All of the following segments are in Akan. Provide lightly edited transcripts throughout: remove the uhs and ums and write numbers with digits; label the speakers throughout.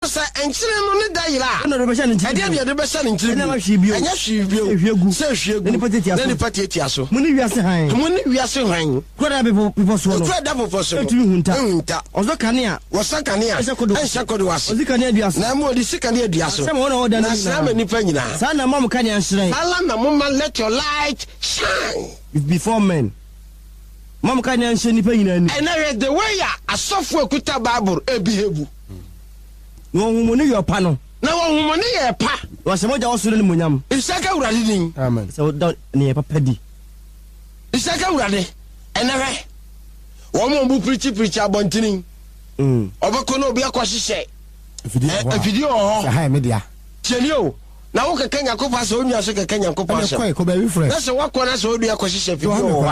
Speaker 1: say enchire no ne da yira na de be sha ne nchire de be sha ne nchire anya hwiegu say hwiegu ne pati etiaso mu ne wiase han kwara people so no kwara people so etumi hunta ozo kanea wosa kanea enhye kodo wase ozi kanea duaso na mo di sikane duaso se mo na oda na sama nipa nyina sa na mam kanea nhire ala na mo let your light shine before men mam kanea nhye nipa nyina ni and the way ya asofo akuta bible ebihebu no humoni yo pa no na wo humoni ye pa wo se moja osoro ni monyam isaka urade din amen so ne ye papa di isaka urade enere wo mo bu preach abontinin obako na obi akohihye video ho ha media chelio na wo keke nyakopa so onua so keke nyakopa so na so wakọ na so odu akohihye video ho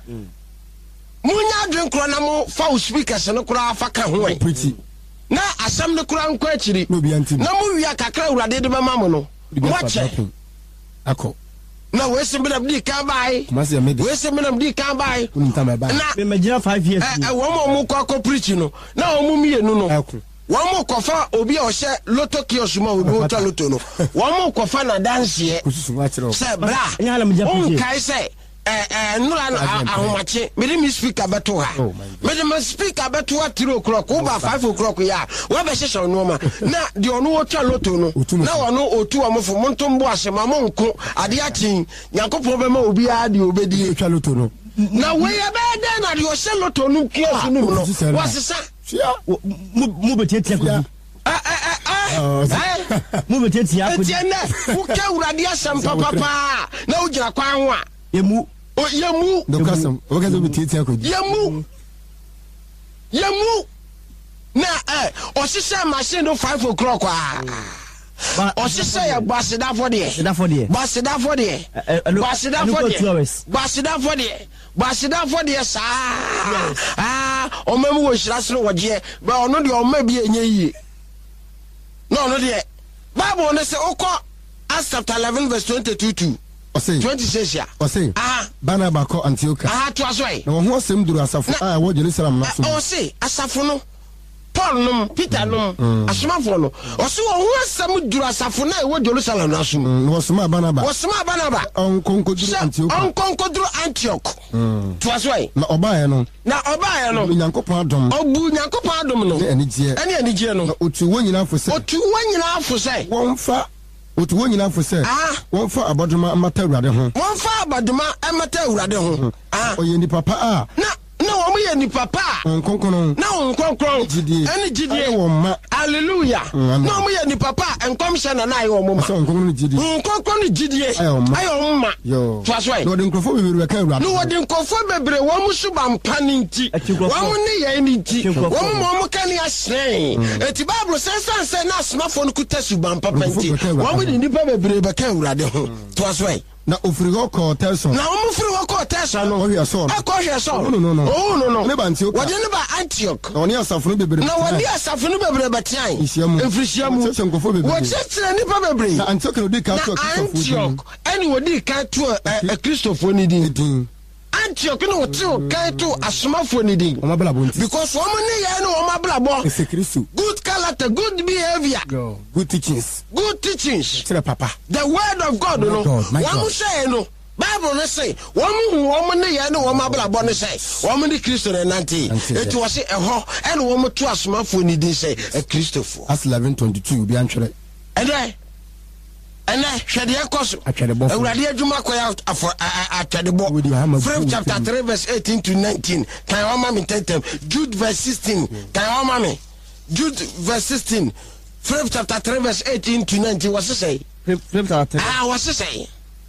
Speaker 1: munya dwen kro na mo fa speakers no kro afa ka ho na asam ne kura nko akiri na mu wi akakra urade de bema mo no wache ako na we se mbina bdi kan bai we se mbina bdi kan bai na me magina 5 years wo mo ko preach no na wo mu mienu no wo mo ko fa obi a o hye loto kiosk ma obi o ta loto no wo mo ko fa na dance ye se bra on kai se nura ahomache me mi speaker beto ha me me speaker beto ha 3 o'clock over 5 o'clock ya we be hye no ma na de ono wo twa loto no na wono otu amofo montombo asema monko ade achin yankopon be ma obi a de obedi twa loto no na we ya be de na de o hye loto no kiosu no no wasesa mu betetia ko mu betetia ko etienne wo ka urade asem papa na wo gira kwan ho a yemu dokasam okazo bititia ko yemu na o sise machine no 5 o'clock o sise ya basida for the sa o memu wo shirasro woje ba ono de o ma bi enye yi no de Bible no say okọ Acts chapter 11 verse 22 26 ya Barnabas ko Antioch to asoi na ho asem duru asafo a wo Jerusalem na so say asafo no Paul no Peter no asomafo no o so ho asem duru asafo na wo Jerusalem na so wo soma Barnabas onkonkoduru Antioch to asoi na obaye no Nyankopon adom obu Nyankopon adom no ene anigye no otu wo nyina afo se wonfa otu wo nyina afo se wonfa abodoma amata urade ho oye ni papa na wo ye ni papa nkonkono na nkonkron ene gidie hallelujah na wo ye ni papa enkomhye na na ye wo mama nkonkron gidie ayo mma to asoi no de nkofo bebre ka urade no de nkofo bebre wo mu suba mpani nti wo mu ne ye ni nti wo mu kan ya sren eti bible sense na smartphone ku tesuba mpapa nti wo mu ni pa bebre be ka urade ho to asoi na ofirigo ko Telson na ofirigo ko Telson no ohia so no ne ba Antioch wode ne ba Antioch oni asafunu bebre na wode asafunu bebre betian efrisiamu wo chetre ni pa bebre na Antioch no di ka to Antioch ani wodi ka to Christopher ni din Antioch no to ka to asomafo ni din because wo ne ye no wo mablabo ese Christo good character good behavior good teachings papa the word of God no wo say no Bible no say wo ne ye no wo mablabo no say wo ni Christo na nanti eti wo say eho ene wo to asomafo ni din say Christopher as 11:22 bi antwere ene hwede ekoso awurade adwuma koya atwadebo from chapter 3 verse 18 to 19 kan o ma me tentem Jude verse 16 kan o ma me Jude verse 16 from chapter 3 verse 18 to 19 what say from chapter 3 what say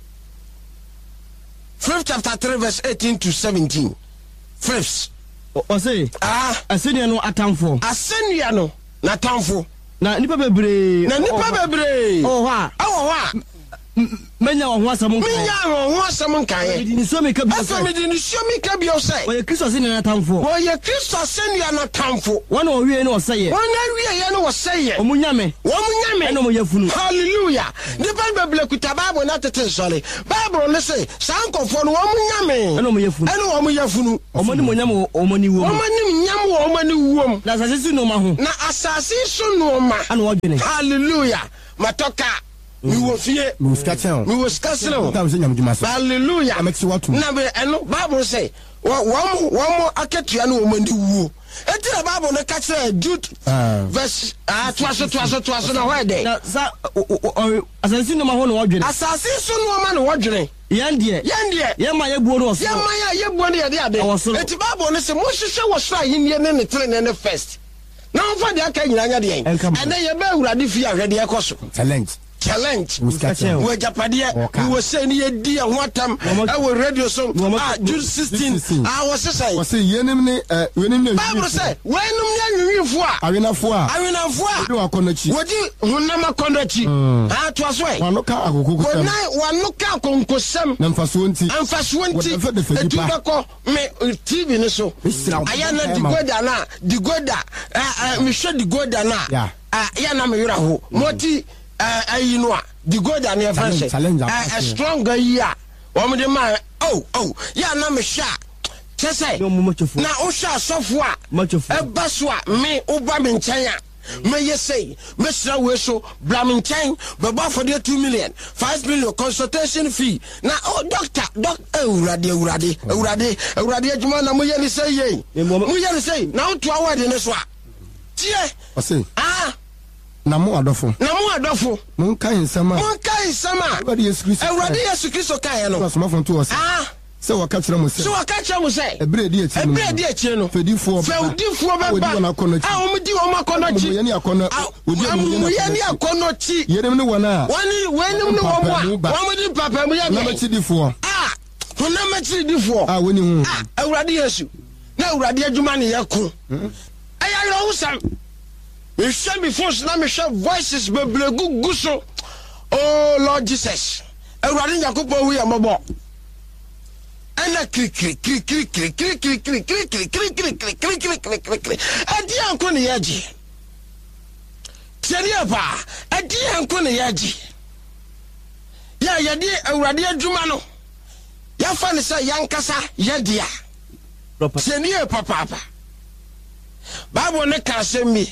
Speaker 1: from chapter 3 verse 18 to 17 first o say asenia no atamfo na tamfo na nipa bebre oh ha
Speaker 2: menya wo ho asam nkan
Speaker 1: menya wo ho asam nkan
Speaker 2: di ni so me ka bi
Speaker 1: afa me di ni so me ka bi o say
Speaker 2: o ye Kristo se na tamfo
Speaker 1: o ye Kristo se na tamfo
Speaker 2: wona o wie no o say ye
Speaker 1: wona wie ye no o say ye
Speaker 2: o munyame eno mo yafunu
Speaker 1: hallelujah the Bible kuta Bible na tete sole Bible le say sankofo no wo munyame
Speaker 2: eno mo yafunu o mo ni munyame o mo ni wo
Speaker 1: o mo ni nyam wo o mo ni wo
Speaker 2: na asase su no ma ho
Speaker 1: na asase su no ma
Speaker 2: ana wo dwene
Speaker 1: hallelujah matoka mi wo fie
Speaker 3: mi wo skaselo
Speaker 1: hallelujah na be eno Bible say wo aketua no wo mani wuo enti na Bible no ka say Jude verse twaso na why dey
Speaker 2: na sa asase no ma ho no wo dwene
Speaker 1: asase su no ma no wo dwene
Speaker 2: yandie ye ma ye buo no so
Speaker 1: ye ma ye buo no ye de ade enti Bible no say mo hwehwe wo so ahenni ne tere ne first na mfa de aka nyina nya de en ene ye ba awurade fi ahwede ye koso challenge we japade we say ni edi ho atam we radio so June 16 was say
Speaker 3: yenim ne
Speaker 1: Bible say wenum ne nwinfo
Speaker 3: awenafo
Speaker 1: a
Speaker 3: we akonachi
Speaker 1: wodi hunam akonachi to aso e
Speaker 3: wanoka agogogo sam
Speaker 1: wanoka konkosam
Speaker 3: na mfaso nti
Speaker 1: etubako me TV ne so ayana digoda me show digoda na ya na me yura ho moti you know the god and your friend a stronger year wo de man ya na me sha say na o sha sofo a e baso a me oba me nchen a me yesay me sra we so bra me nchen baba for the 2 million 5 million consultation fee na doctor urade adwuma na mo ye ni say ye na o to award ne so a tie
Speaker 3: o say na mo adofo mon kan sama Awurade Yesu Kristo kan no so mafon to o say se waka kire mo say ebre di echi no fedifo baba na konochi
Speaker 1: omdi o makonochi
Speaker 3: mo yani akonochi yenem ne wona
Speaker 1: wenim ne wo mo omdi papa mo yani
Speaker 3: na machidifo
Speaker 1: na machidifo
Speaker 3: woni hu
Speaker 1: Awurade Yesu na Awurade adwuma ne yakun ayayro husam we shall be forced na me shall voices be blegu so oh Lord Jesus Awurade Yakobo wi amabo ana kri adi anko ne yaji tiania ba adi anko ne yaji ya yadi Awurade adwuma no ya fa ne say yankasa yadia tiania papa Bible ne ka asemi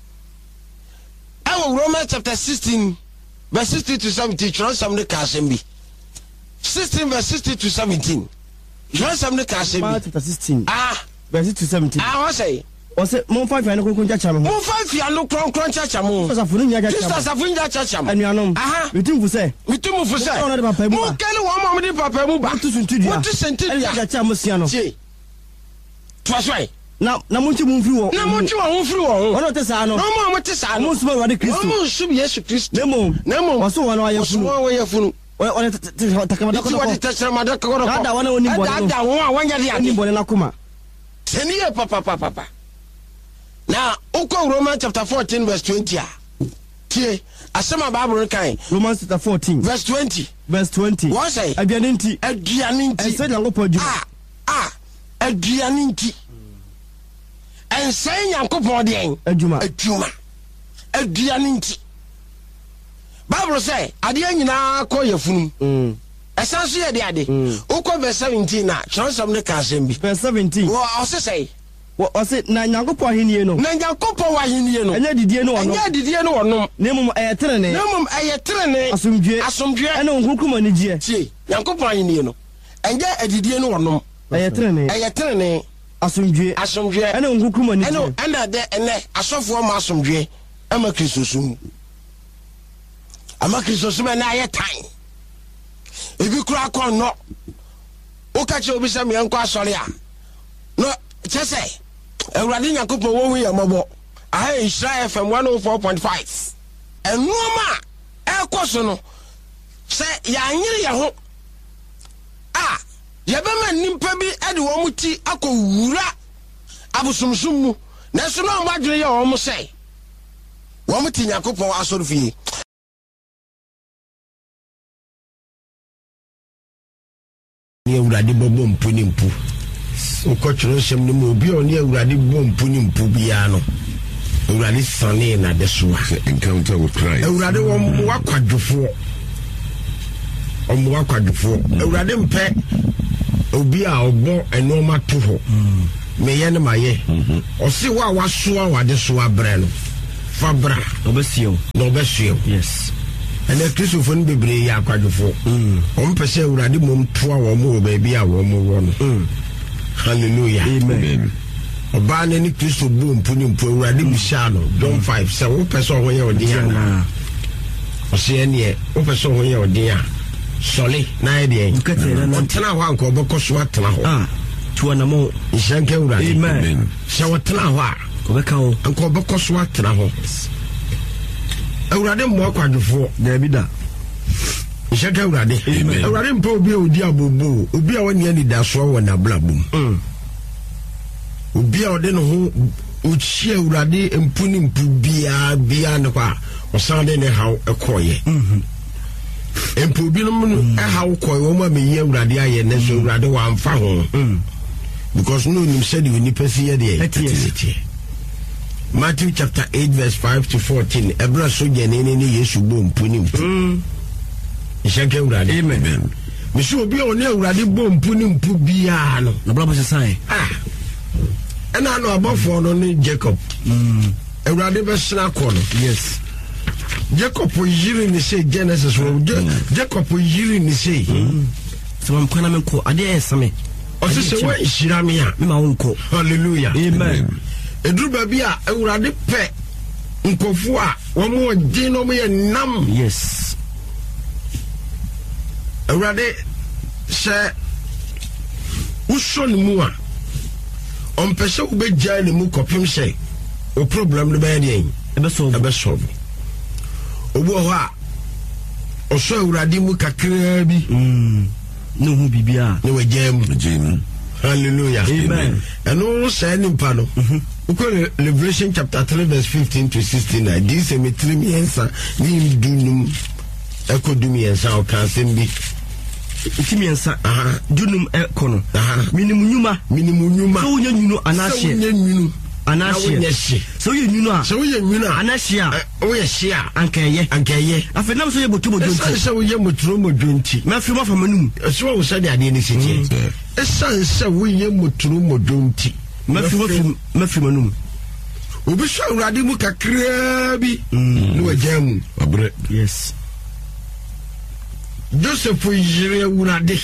Speaker 1: Romans chapter 16 verse 60 to 70 Jerusalem the Kasembi 16 verse 60 to 17 Jerusalem the Kasembi
Speaker 2: chapter 16 verse 60 to 17
Speaker 1: what say
Speaker 2: mon fa fiano kon chacha mo
Speaker 1: mon fa fiano kron chacha mo
Speaker 2: safunu nya chacha
Speaker 1: Kristo safunu nya chacha mo
Speaker 2: anuanom mitumfu se mo
Speaker 1: kele wo mo de papa mu ba
Speaker 2: to suntudia
Speaker 1: to suntudia
Speaker 2: chacha mo sia no
Speaker 1: twaswai
Speaker 2: na munchi mumfiri wo
Speaker 1: na munchi wo mfiri wo
Speaker 2: wono te sa no
Speaker 1: mo te sa no
Speaker 2: mo suma Awurade Kristo
Speaker 1: mo sum Yesu Kristo nemo
Speaker 2: waso wono ayefunu
Speaker 1: wo yefunu
Speaker 2: wono takamada ko
Speaker 1: wo takamada ko ko
Speaker 2: ada wono oni bone
Speaker 1: ada wo wanya de
Speaker 2: oni bone na kuma
Speaker 1: teniye papa na uko Romans chapter 14 verse 20 tie asema Bible kan
Speaker 2: Romans chapter 14
Speaker 1: verse 20 what say
Speaker 2: aduane nti
Speaker 1: say na lopo adwuma aduane nti ensay Yankopon de adwuma aduane nti Bible say ade nyina ko yefunu esanso ye de ade uko verse 17 na Jerusalem ne ka asem bi
Speaker 2: verse 17
Speaker 1: wo osesay
Speaker 2: wo se na Yankopon ahenie no
Speaker 1: enya didie no wonom
Speaker 2: nemum eyetrene asomdwe ene onkrukuma ne gie
Speaker 1: tie Yankopon ahenie no enya adidie no wonom eyetrene asomdwe
Speaker 2: ene onkrukuma ne gie
Speaker 1: ena de ene asofo ma asomdwe ama Kristosum na ayetan ebi kura kon no o ka che obi se me enko asore a no chese Awurade Yankopon wo hu yamabo Israel FM 104.5 enoma ekoso no se ya anyire ye ho yebema nimpa bi ade wo muti akowura abusumsum mu na so no madwere ye wo mu se wo muti Yankopon asoro fie oni awurade bobo mpu ni mpu ukotro sem ni mo obi oni awurade bobo mpu ni mpu bia no awurade sane na de so
Speaker 4: encounter with Christ
Speaker 1: awurade wo wakwadwofo awurade mpe obi a obo enoma to ho meye ne maye osi wa wasoa wade so abre no fabra
Speaker 2: obesio yes
Speaker 1: and the Christopher bebre ya kwadwofo pese awurade mom toa wo mo ba bia wo mo wo no hallelujah
Speaker 2: amen
Speaker 1: oba ne ni Christo bo mpuni mpu awurade bisha no John 5 se wo pese ho ye odin ana o se ne wo pese ho ye odin a sole na e de on tena ho anko boko so atena ho
Speaker 2: tuwa na mo
Speaker 1: ishanke awurade
Speaker 2: amen
Speaker 1: se wo tena ho a
Speaker 2: obeka ho
Speaker 1: anko boko so atena ho awurade mo akwadwofo
Speaker 2: da bida
Speaker 1: ishanke awurade awurade mpo obi odi abobo obi a woni ani da so wo na blabum obi a ode no ho uchi awurade mpuni mpu bia ne kwa osande ne haw ekoye empu bi no mu haw koye wo ma meyi awurade aye ne so awurade wa amfa ho because no nim said you ni pesi ye de Matthew chapter 8 verse 5 to 14 ebra so gene ne Yesu bo mpuni mpu ishanke awurade
Speaker 2: amen
Speaker 1: misu obi a oni awurade bo mpuni mpu bia no
Speaker 2: na bla bo sai
Speaker 1: ena no abofo no ni Jacob awurade be sna ko no
Speaker 2: yes
Speaker 1: Jacob yiri ni say Genesis Jacob yiri ni say
Speaker 2: so am kwana menko ade esame
Speaker 1: o se we shirame a
Speaker 2: me ma wonko
Speaker 1: hallelujah
Speaker 2: amen
Speaker 1: edru ba bia awurade pe nkofo a wo mo din no me nam
Speaker 2: yes
Speaker 1: awurade se usoni mu a on pese wo be jai ni mu kopim se o problem no be dey
Speaker 2: ebe solve
Speaker 1: obo ho a oso awurade mu kakra bi
Speaker 2: no hu bibia
Speaker 1: ne wajam hallelujah
Speaker 2: amen
Speaker 1: and all say nimpa no Revelation chapter 3 verse 15 to 16 this cemetery miensa ni dunum ekodum yensa o kan sembi
Speaker 2: itimiensa dunum ekono minimum nyuma so nya nyunu anahye so ye nyunu a anahye
Speaker 1: o ye hye
Speaker 2: ankeye afenam so ye botubo jonti
Speaker 1: so ye moturo mojonti
Speaker 2: mafi ma fa manum
Speaker 1: so wo sade ade ni sitie esan se wo ye moturo mojonti mafi manum obi so awurade mu kakra bi ni wajam abre
Speaker 2: yes
Speaker 1: Joseph yire awurade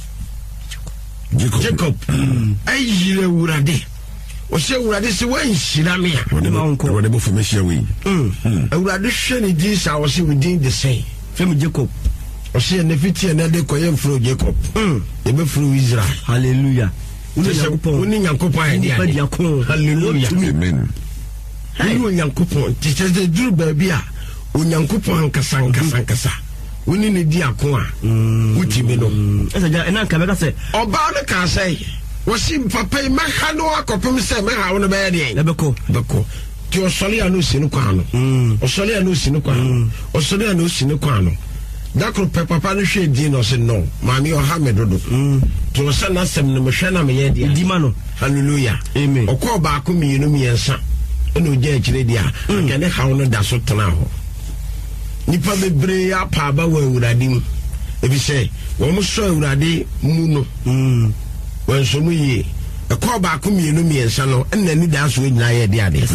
Speaker 1: Jacob ay yire awurade o se awurade se wan hira me a
Speaker 4: awurade bo fomehia we
Speaker 1: awurade hwe ni din sa o se within the same
Speaker 2: fem Jacob
Speaker 1: o se na fiti na de koyem fro Jacob e be fro Israel
Speaker 2: hallelujah
Speaker 1: uni nyankopon dia hallelujah
Speaker 4: amen
Speaker 1: uni nyankopon tete de duru ba bia onyankopon kasa uni ne di akon a utimi no
Speaker 2: esaja ena nka beka se
Speaker 1: oba ne ka say wosi papa me ha no akopem se me ha wo be de
Speaker 2: beko
Speaker 1: ti osole anu sinu kwa no osole anu sinu kwa no dakro papa no hwe di no se no mami o ha medodo to se na sem no me hwe na me ye dia
Speaker 2: di ma no
Speaker 1: hallelujah
Speaker 2: amen
Speaker 1: okọ ba ko mienu miensa eno je akire dia aka ne ha no da so tena ho nipa bebre ya pa ba wa awurade mu ebi se wo mo so awurade mu no wan so mu yi ekọ ba ko mienu miensa no enna ni da so nyina ye dia de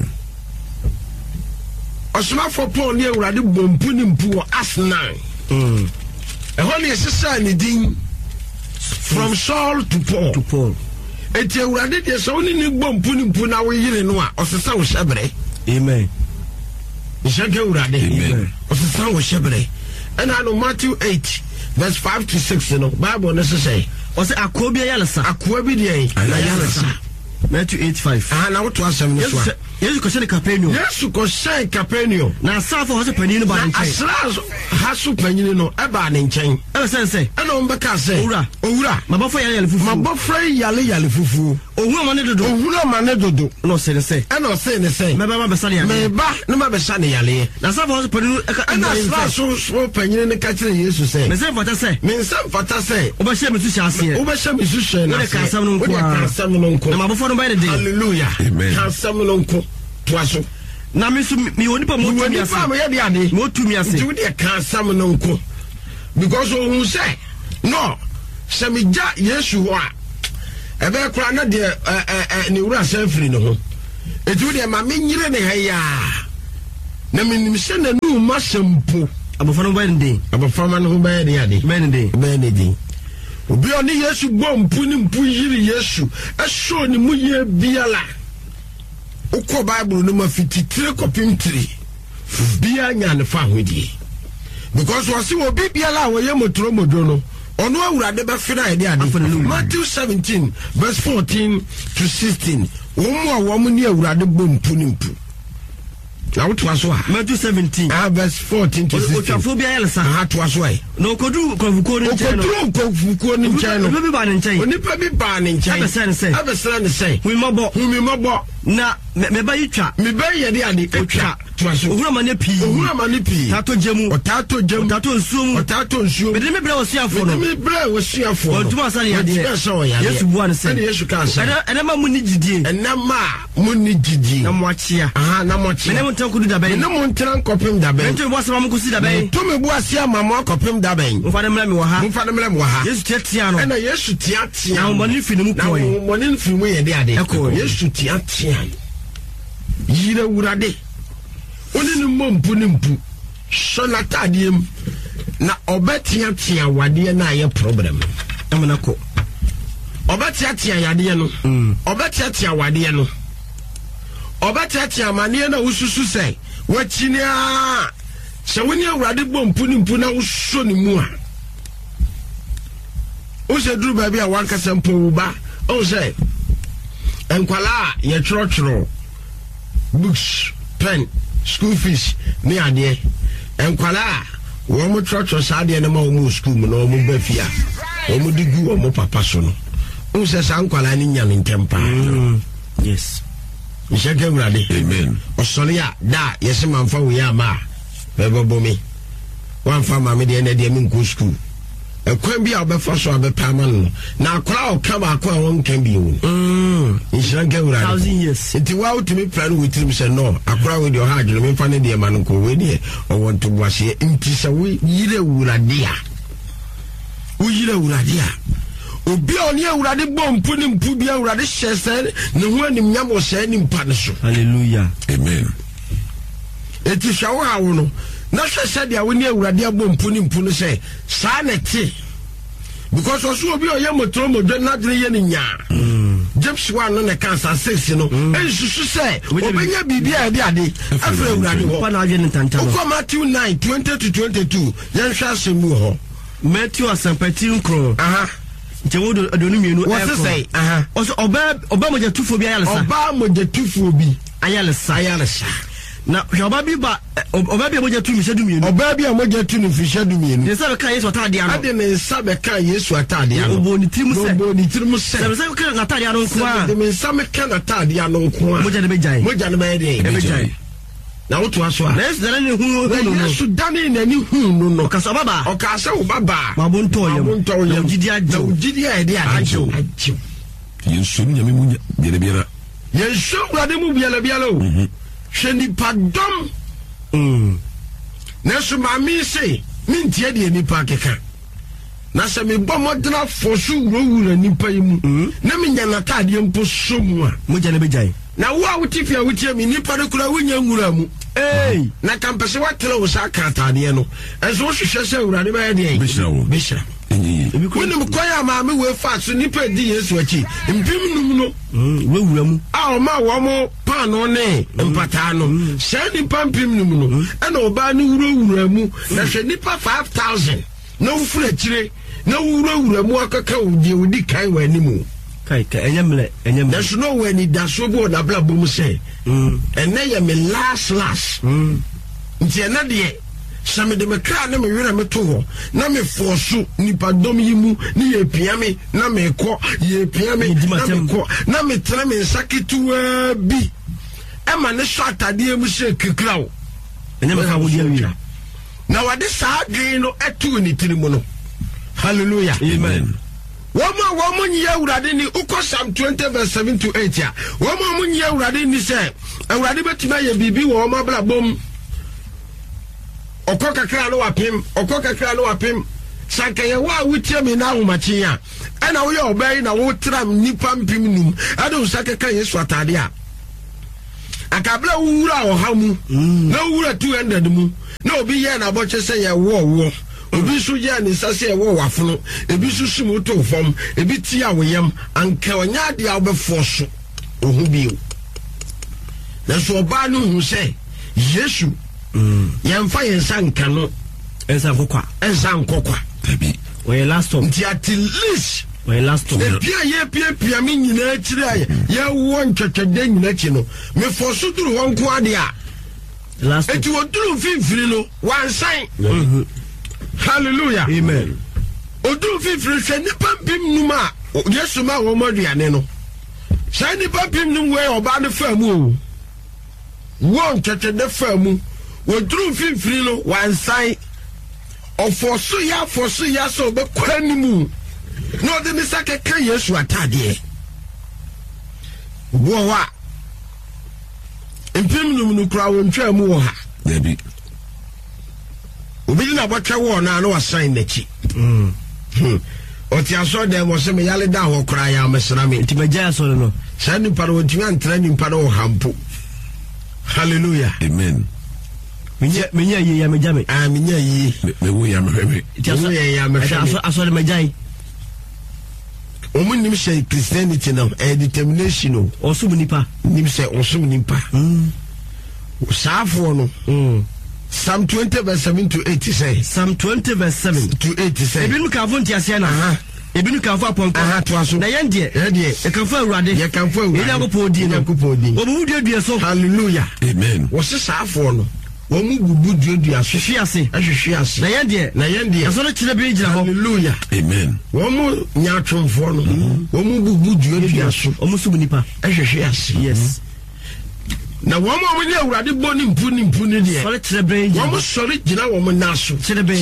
Speaker 1: osuma for Paul ni awurade bompu ni mpu o Asnan ehoni sisa ni din from Saul to Paul eti awurade de so ni bompu ni mpu na wo yire no a osesa wo hyebre
Speaker 2: amen
Speaker 1: ishanke awurade amen osesa wo hyebre ena no Matthew 8 verse 5 to 6 no Bible no say o se akobia yalesa akoa bi de na yalesa
Speaker 2: Matthew 8:5.
Speaker 1: Na what was some so.
Speaker 2: Yesu ko shene Capernaum.
Speaker 1: Yesu ko shene Capernaum.
Speaker 2: Na asafo ho se panyin no ba ne nchen.
Speaker 1: Asra ha so panyin no e ba ne nchen.
Speaker 2: E se.
Speaker 1: E no mbeka se. Owura.
Speaker 2: Mabofo yale fufu.
Speaker 1: Mabofo yale fufu.
Speaker 2: Ohura mane dodo. No se.
Speaker 1: E no se ne se.
Speaker 2: Me ba besa ne yale.
Speaker 1: Me ba no ma besa ne yale.
Speaker 2: Na asafo ho se panyin
Speaker 1: e na asra so panyin ne ka kire Yesu se.
Speaker 2: Me se fata se.
Speaker 1: Oba she me su shase. Oba she me su she na.
Speaker 2: Wo de ka asam no nko. Na mabofo no ba de.
Speaker 1: Hallelujah.
Speaker 4: Amen.
Speaker 1: Asam no nko. Twaso.
Speaker 2: Na me su mi woni pa mo tumi ase.
Speaker 1: Mo ye de ade.
Speaker 2: Mo tumi ase.
Speaker 1: Nti wo de ka asam no nko. Because who say no, se me ja Yesu ho a. Ebe kura na de ne wura sanfiri no ho. Eti wo de ma me nyire ne ha ya. Na me nim se na nu ma sempo.
Speaker 2: Abofo no ba de.
Speaker 1: Abofo ma no ba de ade.
Speaker 2: Ba ne de.
Speaker 1: Obi oni Yesu gbo mpu ni mpu yiri Yesu. Eso ni mu ye biala. Uko Bible no ma fititire kopim tiri. Bia nya ne fa hodie. Because wasi wo bibiala wo ye motoro modo no. Ono awurade be fira ede ade. Matthew 17 verse 14 to 16. Wo mu a wo mu ni awurade gbo mpu ni mpu. Na wo toaso a
Speaker 2: Matthew 17
Speaker 1: verse 14 to 16.
Speaker 2: Otwafo bia yele sa.
Speaker 1: Ha toaso ai.
Speaker 2: No kodu konfuko ni nchen no.
Speaker 1: Kodu konfuko ni nchen no.
Speaker 2: Obi ba ni nchen.
Speaker 1: Onipa bi ba ni nchen. Abesra ne sei.
Speaker 2: Humi mabo. Na me ba yitwa. Me
Speaker 1: ba ye de ade etwa. Toaso.
Speaker 2: Ohura mane pi. Tato jemu. Otato nsuo. Me de me bra wosiafo no.
Speaker 1: Me bra wosiafo.
Speaker 2: Ontuma sa ya de. Yesu buan se.
Speaker 1: Yesu kan se.
Speaker 2: Ena ma mu ni gidie.
Speaker 1: Na mo achia. Na mo achia.
Speaker 2: Me ne mo ntan kudu dabe.
Speaker 1: Ne mo ntan kopem dabe.
Speaker 2: Nto bo asama mo kusi dabe.
Speaker 1: To me bo asia mama kopem dabe.
Speaker 2: Mfa ne mra me wo ha.
Speaker 1: Yesu
Speaker 2: tia no.
Speaker 1: Ena Yesu tia.
Speaker 2: Na mo ni fi ne mu koyi.
Speaker 1: Na mo ni fi mu ye de ade. Yesu tia. Yire wurade. Oni ni mpo ni mpu. So na tadiem na obetia wade na ye problem.
Speaker 2: Amana ko.
Speaker 1: Obetia yade no. Obetia wade no. Obetia mane na ususu sei. Wachini a se woni awurade bom mpu ni mpu na uso ni mu a. O se duru ba bia wanka sempo ba. O se enkwala ye choro books, pen, school fees, ni ade. Enkwala wo mo church saade na ma wo mo school mo na wo mo ba fia. Wo mo digu wo mo papa so no. O se sa enkwala ni nya ni ntempa.
Speaker 2: Yes.
Speaker 1: Mishake urade.
Speaker 4: Amen.
Speaker 1: Osolia da yesi manfa wo ya ma. Bebo mi. Wan fa ma me de na de mi nko school. Ekwan bi a obefa so abepa ma no. Na akora o ka ba akwa won kan bi wo. Mishake urade.
Speaker 2: 1000 years.
Speaker 1: Nti wa utimi plan with him say no. Akora we de o hajulu me fa ne de ma no ko we de o won to boase. Nti sa we yire urade a. Wo yire urade a. Obi oni awurade bompu ni mpu bia awurade hyese ne ho anim nyamo hyɛ ni mpa ne so.
Speaker 2: Hallelujah.
Speaker 4: Amen.
Speaker 1: Eti hwawo hawo no na hyese dia woni awurade abompu ni mpu no sɛ saa na te. Because oso obi oyɛ motoro modwe na dre ye ni nya. James 1 no na cancer 6 no. Ensusu sɛ obenya bibia ade ade afre awurade ho.
Speaker 2: Pa na agye ntanta no.
Speaker 1: Ko Matthew 9 20 to 22 yan hwa asemu ho.
Speaker 2: Matthew asampati nkro. Ntewodo adonu mienu
Speaker 1: What's say?
Speaker 2: Also oba moja tufo bi ayalesa.
Speaker 1: Oba moja tufo bi
Speaker 2: ayalesa. Na oba bi ba oba bi moja tu mishadu mienu.
Speaker 1: Oba bi moja tu ni fishadu mienu.
Speaker 2: Ne sabe kan Yesu atade ano.
Speaker 1: Ade ne sabe kan Yesu atade ano.
Speaker 2: Obo ni tirimu se.
Speaker 1: Obo ni tirimu se.
Speaker 2: Sabe kan atade ano nko a.
Speaker 1: De me sabe kan atade ano nko a.
Speaker 2: Moja ne bejai.
Speaker 1: Moja ne bejai. Na wotu aso a.
Speaker 2: Na Yesu dane ne hu no.
Speaker 1: Yesu dane na ni hu no.
Speaker 2: Okasa baba.
Speaker 1: Okasa wo baba.
Speaker 2: Mabonto yem. Na ujidi ajo.
Speaker 1: Na ujidi ade ajo.
Speaker 4: Yesu nyame mu biara biara.
Speaker 1: Yesu urade mu biara o. Hwe padom. Na so ma mi se mintie de nipa keka. Na se me bɔ modena fosu wura nipa yi mu. Na me nya natade mpo somu a.
Speaker 2: Moja ne bejai.
Speaker 1: Na wo a wotifia wotie mi nipa de kura wonya ngura mu. Na kampese watele wo sa ka atade no. Enso wo hwehwe se urade ba ye de. Bishra. Woni mo kwaya ma me we fa so nipa di Yesu achi. Mpim num no.
Speaker 2: We wura mu.
Speaker 1: A o ma wo mo pa no ne mpata no. Se nipa mpim num no. E na oba ne wura mu. Na hwe nipa 5000. Na wo fura chire. Na wura mu akaka odi kai wa animu.
Speaker 2: kai enyemle
Speaker 1: there's no way ni daso bo na bla bom say ene ye me last nti ena de same de me kra na me wera me to ho na me forso nipa dom yi mu ni ye piame na me ko ye piame na me ko na me tra me sakitu bi e ma ne so atade mu se kekrawo
Speaker 2: ene me ka wo dia
Speaker 1: na wade saa dwen no etu ni tirimu no hallelujah
Speaker 2: amen
Speaker 1: Woman ye urade ni uko Psalm 20 verse 7 to 8 ya. Woman ye urade ni se urade betima ye bibi wo ma bla bom. Oko kakra no wapem. Sanka ye wa wutie me na womachi ya. Ana wo ye obai na wo tram nipa mpim num. Ado saka kan Yesu atade a. Akabla wura ohamu. Na wura 200 mu. Na obi ye na boche se ye wo. Obi so ye ni sase e wo wafono ebi so sumu to fam ebi ti awoyam anka onya de a obefo so ohu bi na so ba no hu se Yesu yemfa yensa nka no
Speaker 2: ensa nkokwa
Speaker 4: tabi
Speaker 2: we last stop
Speaker 1: nti at least
Speaker 2: we last stop
Speaker 1: pia me nyina akire aye ye wo ntwetwede nyina chi no me fo so duru won ko ade a
Speaker 2: last stop
Speaker 1: eti wo duru finfiri no wansan hallelujah
Speaker 2: amen
Speaker 1: odu fifiri se nipa pim numa Yesu ma wo moduane no se nipa pim num we oba ne famu o won tete de famu odu fifiri no wansan ofoso ya so be kwanimu no de misaka kan Yesu atade wo wa impim num no kra won twamu wo ha
Speaker 4: Debbie
Speaker 1: obi na botwa wo na no wasan nachi oti aso dem wo se me yale da ho kra ya mesra me
Speaker 2: ti magya so no
Speaker 1: sani para wotimi antra ni para wo hampo hallelujah
Speaker 4: amen
Speaker 2: menya ye ya megya me
Speaker 1: menya ye
Speaker 4: me wo ya me
Speaker 1: ti aso ye ya me
Speaker 2: aso de megya
Speaker 1: omunim say Christianity no determination
Speaker 2: o osum nipa
Speaker 1: nim say osum nipa saafo no Psalm 20 verse 7 to 8 say.
Speaker 2: Psalm 20 verse 7
Speaker 1: to 8 say.
Speaker 2: Ebinu ka fo ntiase na. Ebinu ka fo aponko.
Speaker 1: To aso.
Speaker 2: Na yende. E kan fo awurade.
Speaker 1: Ye kan fo awurade.
Speaker 2: Enya ko podi no. Obu duadua so.
Speaker 1: Hallelujah.
Speaker 4: Amen.
Speaker 1: Wo se saafo no. Wo mu bubu duadua so.
Speaker 2: Hwehwe ase. Na yende. Aso no kire bi gira ho.
Speaker 1: Hallelujah.
Speaker 2: Amen.
Speaker 1: Wo mu nyaatwomfo no. Wo mu bubu duadua so.
Speaker 2: O mu subu nipa.
Speaker 1: Hwehwe ase.
Speaker 2: Yes.
Speaker 1: Na wo mo ni awurade bo ni mpu ni de.
Speaker 2: Sori kirebre.
Speaker 1: Wo mo sori gina wo mo naso.
Speaker 2: Kirebre.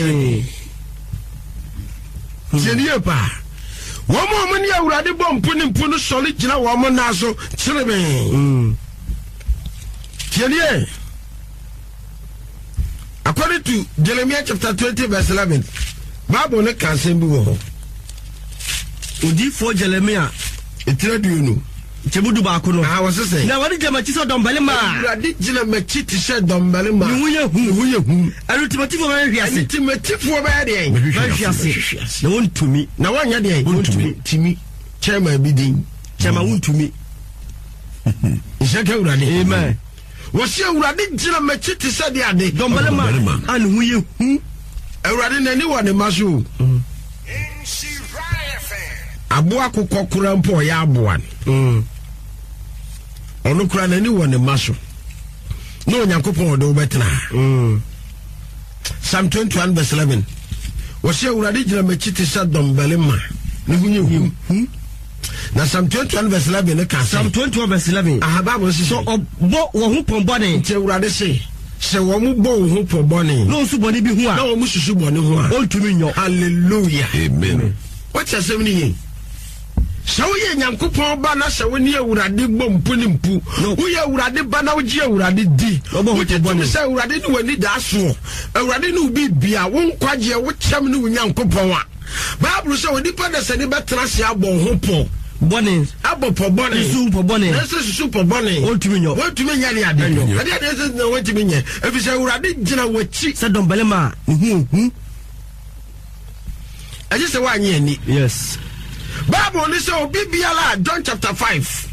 Speaker 1: Tienie pa. Wo mo ni awurade bo mpu ni sori gina wo mo naso. Kirebre. Tienie. According to Jeremiah chapter 20 verse 11, Bible ne kan sembi wo.
Speaker 2: Odi for Jeremiah
Speaker 1: etiradu no.
Speaker 2: Chebudu ba ko no.
Speaker 1: Was say.
Speaker 2: Na wadi jama ti so dombale ma.
Speaker 1: Wadi jina ma ti se dombale ma.
Speaker 2: Ni wuye hu. Ultimate for very hwiase.
Speaker 1: Ultimate for very
Speaker 2: hwiase. Na won tumi.
Speaker 1: Na wanya de won tumi. Chairman bi din.
Speaker 2: Chairman won tumi.
Speaker 1: Isaka urade.
Speaker 2: Amen.
Speaker 1: Wasi urade jina ma ti se de ade.
Speaker 2: Dombale ma. An wuye hu.
Speaker 1: Urade na ni wone maso. Aboa kokokura mpo ya aboa. Ono kura na ni wone maso. No Nyankopon do betena. Psalm 21 verse 11. Wose urade gina machiti sa dombele ma. Ni hunye hu. Na Psalm 21 verse 11 ne ka
Speaker 2: Psalm 21 verse 11.
Speaker 1: Bible say
Speaker 2: so obo wo hu pombone.
Speaker 1: Nti urade se wo mu bo wo hu pombone.
Speaker 2: No su bone bi hu a.
Speaker 1: Na wo mu susu bone hu a.
Speaker 2: O tumi nyo.
Speaker 1: Hallelujah.
Speaker 4: Amen.
Speaker 1: What you say me? So ye Nyankopon ba na se woni awurade bom puni mpu wo ye awurade ba na wo ji awurade di wo je bom se awurade ni wani da so awurade ni ubi bia wo nkwaje wo kyam ni wo Nyankopon a Bible say woni pa da se ni betra se abon ho po
Speaker 2: bone
Speaker 1: abopo bone
Speaker 2: su po bone
Speaker 1: su po bone
Speaker 2: o tumi nyo
Speaker 1: nya ni ade ade na wo tumi nya efi se awurade gina wachi
Speaker 2: se dombele ma hu
Speaker 1: aje se wa anya ni
Speaker 2: yes
Speaker 1: Bible ni say Obibiala John chapter 5.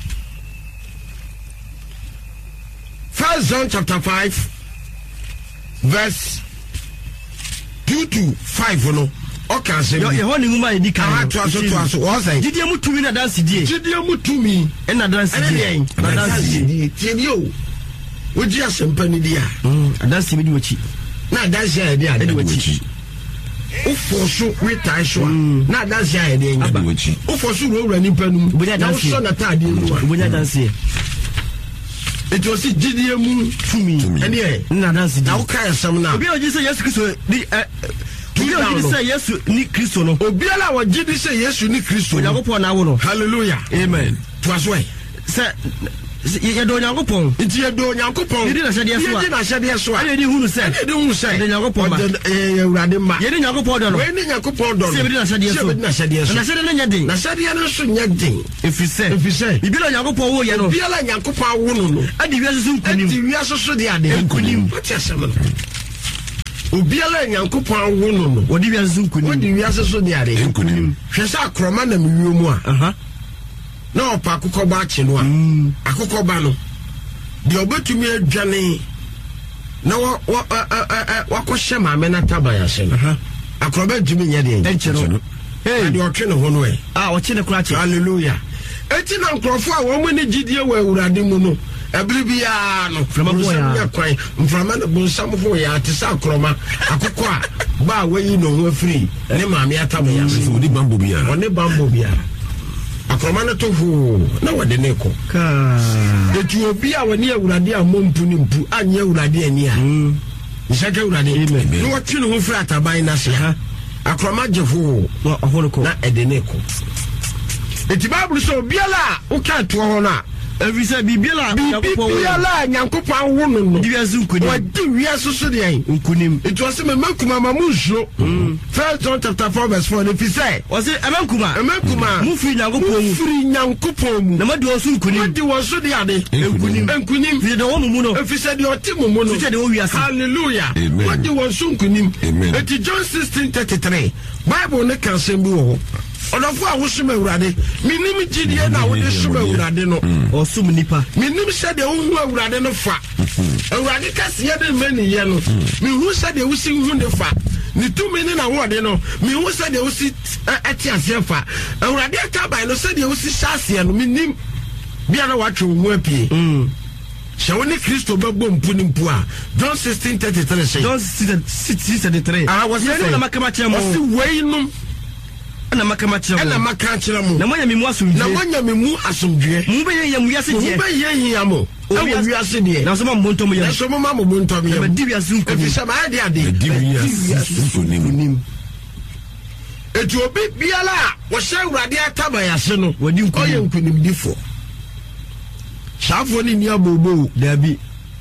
Speaker 1: First John chapter 5 verse 2 to 5 no.
Speaker 2: okay say
Speaker 3: ye ho ne nguma edi kan
Speaker 2: to aso o say
Speaker 3: gidie mutumi na dance die
Speaker 2: gidie mutumi
Speaker 3: na dance die
Speaker 2: na dance die tie yo oji asempa ni dia
Speaker 3: dance bi di wachi
Speaker 2: na dance ya dia di wachi o forso retire so na dance ya dia nya o forso ro ni panu na so na ta die nu
Speaker 3: obonya dance
Speaker 2: it was gidie mu tumi ene
Speaker 3: na dance die
Speaker 2: na o kan sam na
Speaker 3: obi oji say Yesu Kristo di obi oji say Yesu ni Kristo no
Speaker 2: obi ala wo gidi say Yesu ni Kristo
Speaker 3: Yakobon na wo no
Speaker 2: hallelujah
Speaker 3: amen
Speaker 2: to as well
Speaker 3: say ye do Yakobon
Speaker 2: nti ye do Yakobon
Speaker 3: ye di na hyede so a
Speaker 2: ye di hunu say
Speaker 3: de Yakobon ba
Speaker 2: Ewurade ma
Speaker 3: ye di Yakobon do no
Speaker 2: we ni Yakobon do
Speaker 3: se be di na hyede so
Speaker 2: na hyede
Speaker 3: no nya den
Speaker 2: na hyede no so nya den efise
Speaker 3: bibi na Yakobon wo ye no
Speaker 2: bibi ala Yakobon wo no
Speaker 3: adi wiase so nkunim
Speaker 2: adi wiase so de ade nkunim what you say obi ala Yakobon wo no
Speaker 3: wodi wiase so nkunim
Speaker 2: wodi wiase so de ade nkunim hwesa akroma na miwio mu a na opa akukọ ba achi no a akukọ ba no de obetumi adwane na wakọ ma me na tabaya se no akroba dumi nya de
Speaker 3: enchero
Speaker 2: de otwe ne ho no e
Speaker 3: oche ne kura che
Speaker 2: hallelujah eti na nkrofo a wo mu ne gidie wa Awurade mu no ebiri bia no
Speaker 3: frama
Speaker 2: kwan mframa no bonsam ho ya te sa akroma akukọ a ba wayi no ho afiri ne maame atabaya se
Speaker 4: odi bambo bia
Speaker 2: one bambo bia akroma no to ho na wode ne ko etu obi a woni Awurade a mompu ni mpu anya Awurade ani a nsaka Awurade no watwe no ho fira taban na se ha akroma jefo na ede ne ko eti Bible so biala o ka to ho na
Speaker 3: every say bibiala
Speaker 2: Nyankopon wo no
Speaker 3: di wiase nkunim
Speaker 2: wadi wiase so de an
Speaker 3: nkunim
Speaker 2: it was me makuma ma munso 1 John chapter 4 verse 4 if he say
Speaker 3: was it amankuma mu firi
Speaker 2: Nyankopon mu
Speaker 3: na madi osu nkunim
Speaker 2: wadi wo so de ade nkunim
Speaker 3: fi de wo mu no
Speaker 2: if he said your team mu no
Speaker 3: fi de wo wiase
Speaker 2: hallelujah wadi wo so nkunim et John 16:33 Bible ne kan sem bi wo Olofo a wosuma Awurade minim gidie na wo de suma Awurade no
Speaker 3: osum nipa
Speaker 2: minim se de wo hu Awurade no fa Awurade kase ye de mani ye no mi hu se de wo si hu ne fa ni tumi ni na wo de no mi hu se de wo si eti ase fa Awurade aka bai no se de wo si hyase no minim bia na watwe wo apie Shawoni Kristo babo mpu ni mpu a John 16:33 say
Speaker 3: John 16:33
Speaker 2: was
Speaker 3: na makama chemo
Speaker 2: wasi weinum
Speaker 3: na makama chemo
Speaker 2: na makachira mu
Speaker 3: na monya memu asomdwe mu be ye wiase die
Speaker 2: mu be ye hia mo awo wiase die
Speaker 3: na so ma mbontom ye
Speaker 2: na so ma mbontom ye
Speaker 3: na di wiase nkunim
Speaker 2: efisa ma ade
Speaker 4: di wiase nkunim
Speaker 2: etu obi biala wo sha Awurade ataba yase no wadi nkunim oye nkunim difo Safo ni nia bobo
Speaker 3: dabi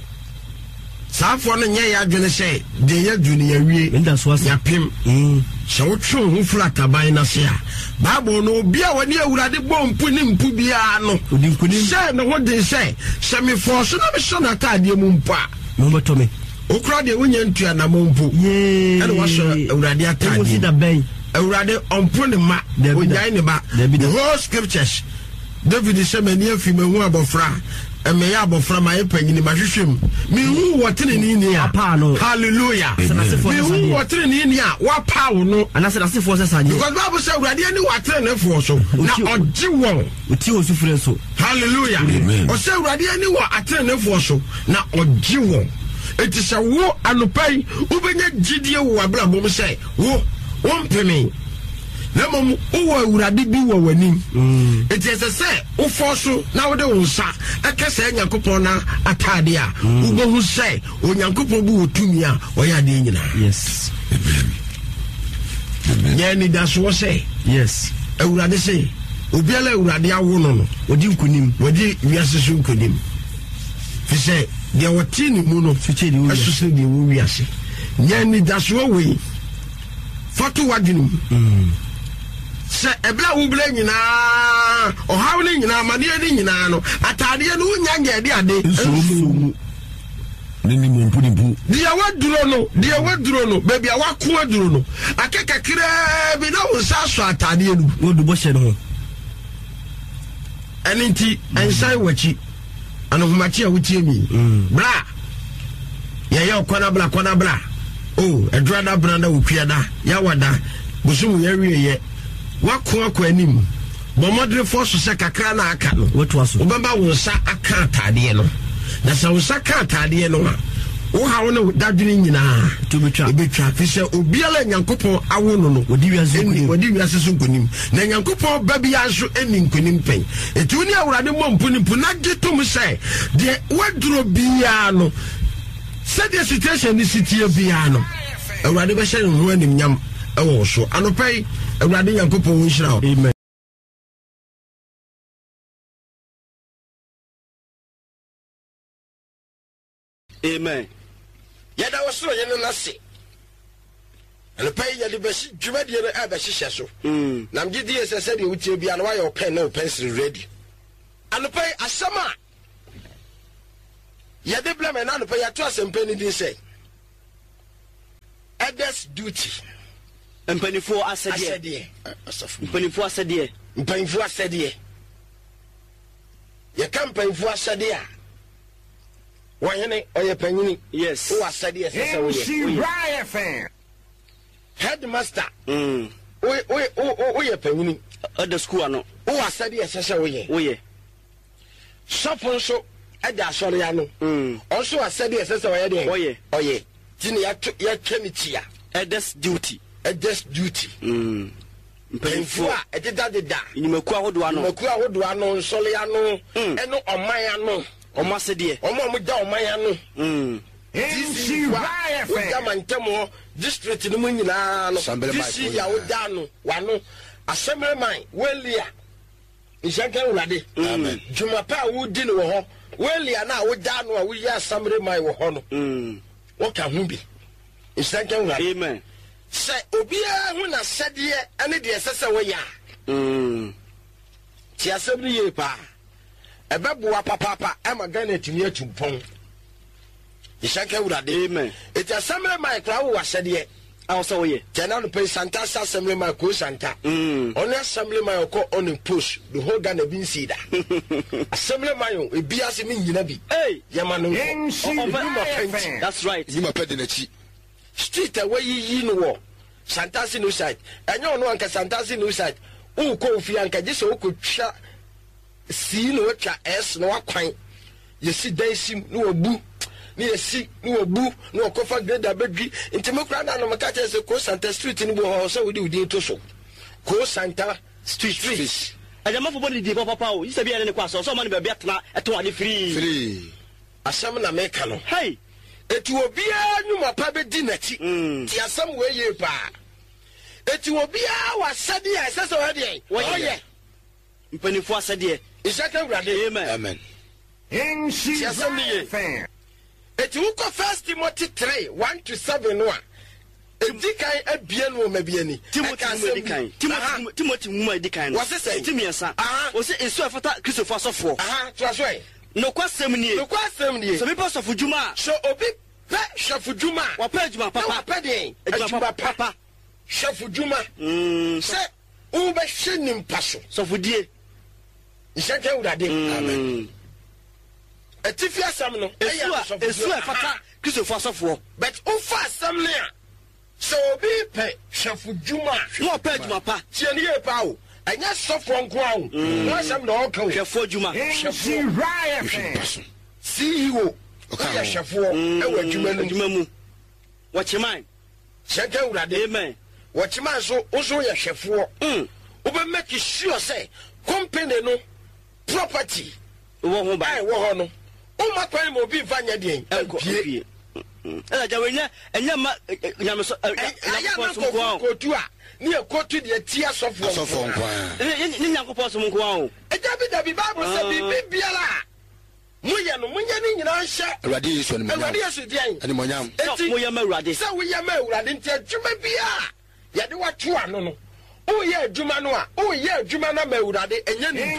Speaker 2: Safo no nye ya dwene se de ya dwene ya wie
Speaker 3: nda so asa
Speaker 2: ya pem se wo twe ho flata ban na se a Bible no obi a wani Awurade bompu ni mpu bia no
Speaker 3: odi nkunim
Speaker 2: se no ho de se me force na me so na taade mu mpa
Speaker 3: no beto me
Speaker 2: okura de wonya ntua na mompu
Speaker 3: ye
Speaker 2: ene waso Awurade ataade
Speaker 3: mo si da ben
Speaker 2: Awurade ompo ne ma onyai ne ba the whole scriptures David semani afi mehu abofra eme ya abofra ma yepanyini ma hwehwem mehu wotene ni a hallelujah mehu wotene ni a wa pawo no
Speaker 3: anase dase fo sesanye
Speaker 2: because Bible say Awurade ani watene ne fo so na oji won
Speaker 3: oti o sufure so
Speaker 2: hallelujah o say Awurade ani wa atene ne fo so na oji won eti se wo anopai ubenya gidie wo abra bom say wo mpemi na mom wo Awurade bi wo wanim eti ese wo forso na wo de wo nsa akese Nyankopon na atade a wo bohu se Onyankopon bu otumi a wo ya de nyina
Speaker 3: yes
Speaker 2: ya ni da so se
Speaker 3: yes
Speaker 2: Awurade se obiala Awurade awo no
Speaker 3: odi nkunim
Speaker 2: wodi wiase so nkunim fi se de woti ni mu no
Speaker 3: fiche de wo
Speaker 2: aso se de wo wiase ya ni da so we fatu wadwinum se ebla wo bla nyina o hawle nyina amade ni nyina no atade no nyanya de ade
Speaker 4: nsumu nini mompu ni mpu
Speaker 2: dia waduro no baby awako aduro no akeka kire bi na wo sa so atade no
Speaker 3: wo du bo hye no
Speaker 2: aninti ansai wachi anohumachi a wutie mi bra ye okona bla oh edrada branda wo piada ya wada bosom yɛwie yɛ wako anim bomodre force se kakra na aka no
Speaker 5: wetwaso
Speaker 2: obaba wo nsa aka atade no na sa wo nsa aka atade no wo ha wo no dadwene nyina ebetwa fi se obiala nyankopɔn awo no wodi wiase so nkonim na nyankopɔn ba bia so eni nkonim pen etu ni awurade mo mpunimpu na getom se de waduro bia no se the situation ni sitie bia no awurade be hye no anim nyam ewo so anopai awurade nyankopɔn wo nhyira wo amen.
Speaker 5: Amen.
Speaker 2: Yada wasoro yene nase. Ele pay yade beshi dwumadi no abehihye so. Nam gidi esese de wutie bia no wayɛ pen na pencil ready. Ano pay asama. Yade blame na no pay ato asempɛ ni din sɛ. Others duty.
Speaker 5: Mpanifo asɛdeɛ. Mpanifo asɛdeɛ.
Speaker 2: Mpanifo asɛdeɛ. Ye kan mpanifo asɛdeɛ. Wanyene oye panyini
Speaker 5: yes
Speaker 2: o asade esese oye headmaster oye panyini
Speaker 5: at the school ano
Speaker 2: o asade esese oye sofo so e da asore ya no onso asade esese oye de oye tini ya twani tia
Speaker 5: edes duty
Speaker 2: mpanyinfo a ededa
Speaker 5: inimaku ahodo ano
Speaker 2: nsole ya no eno oman ya no
Speaker 5: omasede
Speaker 2: omo da omanya no Mantemo district no mu nyina no this ya woda no wano assembly man welia ishanka ulade amen juma pa wudi no ho welia na woda no a woyi assembly man wo ho no wo ka hu bi ishanka ulade
Speaker 5: amen
Speaker 2: se obia hu na sede ene de sese wo ya ti assembly ye pa ebeboa papa ema Ghana timi atumpon ishanka urade
Speaker 5: amen
Speaker 2: eti assembly man kra wo wasede
Speaker 5: also ye
Speaker 2: tena no pay Santa assembly man ko Santa on assembly man ko on push the whole Ghana bin see that assembly man e biase mi nyina bi yama no
Speaker 5: that's right
Speaker 3: yima pede na chi
Speaker 2: street away yi no wo Santa no side enyo no anka Santa no side u ko fi anka je so ko twa si no twa s no akwan ye si dan sim no obu ni esi ni obu ni okofa grade abedwi ntimekura na no maka chese ko Santa street ni bo ho so wudi to so ko Santa street
Speaker 5: ajama fo body di papa o yisa bia ne kwa so man be bia tena eto ade free
Speaker 2: asam na meka no
Speaker 5: hey
Speaker 2: eti obia nyuma pa be di nachi ti asam we ye pa eti obia wa sade ya sese we de oye
Speaker 5: mpanifo asade
Speaker 2: isaka urade
Speaker 5: amen
Speaker 2: in she fan eti uko 1 Timothy 3:1-7 no a edikan abie no mabie ni
Speaker 5: Timothy mu edikan no
Speaker 2: wose
Speaker 5: timiensa wose esu afata Christopher asofo
Speaker 2: trasoi
Speaker 5: no kwasem nie so me pass of juma
Speaker 2: so obi pe chef juma
Speaker 5: wa pa juma papa
Speaker 2: pa de juma papa chef juma se u be hyenim paso
Speaker 5: so fudie
Speaker 2: isaka urade amen etifi asam no
Speaker 5: esu afata Christopher asofo
Speaker 2: but ufa asam ne a so obi pe chef juma
Speaker 5: no pa juma pa
Speaker 2: tieni e pa o anya sofo nko awo no asam na o kan
Speaker 5: chef juma
Speaker 2: CEO okay chef wo e wa juma
Speaker 5: mu wachiman
Speaker 2: cheka urade
Speaker 5: amen
Speaker 2: wachiman so oso ya chef wo obe make sure say company no property
Speaker 5: wo ho ba
Speaker 2: wo ho no o ma kwan mo bi fanya den
Speaker 5: pie jawenya enya ma nyameso
Speaker 2: kotu a ni ekotu de tia sofo
Speaker 5: nkwa ni nyankopɔ so nkwa o
Speaker 2: dabi bible say bibiala muye no munye ni nyina hye
Speaker 3: awurade yesu ni
Speaker 2: awurade yesu dian
Speaker 3: ani monyam
Speaker 5: moye ma awurade
Speaker 2: say we ye ma awurade ntia adwuma bia ye de wato ano no o ye adwuma no a o ye adwuma na ma awurade enya ni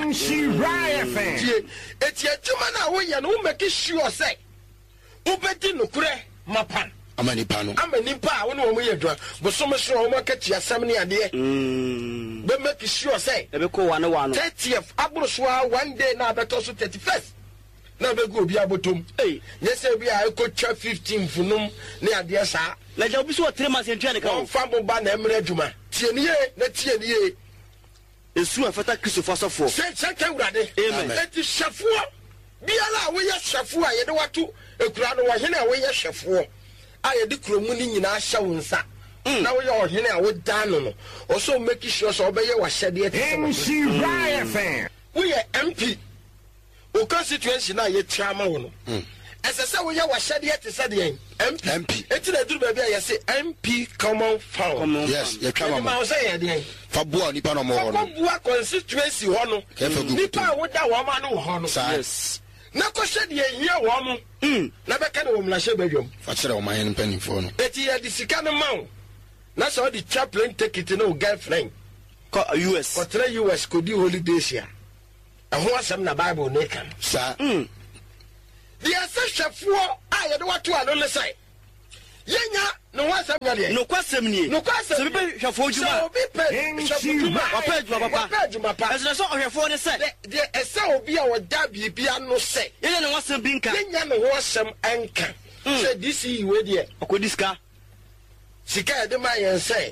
Speaker 2: eti adwuma na wo ye no o make sure say ubedi nokure mapan
Speaker 3: amani pano
Speaker 2: amani pa wo no mo ye adwuma bosom so o mo katia asam ne ade be make sure say
Speaker 5: e be ko wa no
Speaker 2: 30th abrosoa one day na beto so 31st na be go obi abotom yes e bi a ko twa 15 funum ne ade sa
Speaker 5: na ja obi so 3 months entwa ne ka
Speaker 2: o fa bo ba na emre adwuma tienie
Speaker 5: esu afata Christopher sofo
Speaker 2: se kewrade
Speaker 5: amen
Speaker 2: eti hwefoɔ biala we yɛ hwefoɔ a yɛde wato ekura no wɔhene a we yɛ hwefoɔ a yɛde kuromu ni nyinaa hyɛ wo nsa na we yɛ ɔhene a wo dan no ɔso make sure so ɔbɛyɛ wahyɛde eti we yɛ MP o constituency na yɛ trama wo no ɛsɛ sɛ we yɛ wahyɛde eti sɛ deɛ MP eti na duru baabi a yɛ se MP common fund
Speaker 6: yes yɛ trama
Speaker 2: ma sɛ yɛ deɛ
Speaker 6: fa boa nipa no mo ho no
Speaker 2: boa constituency ho no nipa wo da wo ma no ho no
Speaker 6: yes
Speaker 2: na ko hye de hia wo mo na bɛka ne wo mlahyɛ badwam
Speaker 6: fa kyerɛ wo man panimfo no
Speaker 2: eti yɛ de sika no ma wo na sɛ wo de chaplain ticket no girlfriend
Speaker 5: ko US
Speaker 2: ko tra US ko di holidays ya ɛho asɛm na Bible ne kan
Speaker 6: sa
Speaker 2: de asɛ hwefoɔ a yɛde wato ano ne sɛ yenya no wasam yade
Speaker 5: no kwasem nie
Speaker 2: no kwasem
Speaker 5: se be hwefo djuma
Speaker 2: so obi pe hwefo djuma
Speaker 5: wapa djuma papa
Speaker 2: ɛsɛ so hwefo ne se de ɛsɛ obi a wɔda bibia no se
Speaker 5: yenya no wasem bi nka
Speaker 2: yenya no wasam anka se disi we de
Speaker 5: akodi
Speaker 2: sika de ma yɛn se